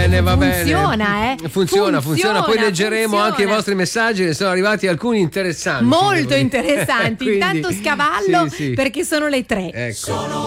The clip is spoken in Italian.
bene, va bene. Funziona. Poi leggeremo anche i vostri messaggi, ne sono arrivati alcuni interessanti. Molto interessanti. Quindi, Intanto scavallo sì. perché sono le 3. Ecco.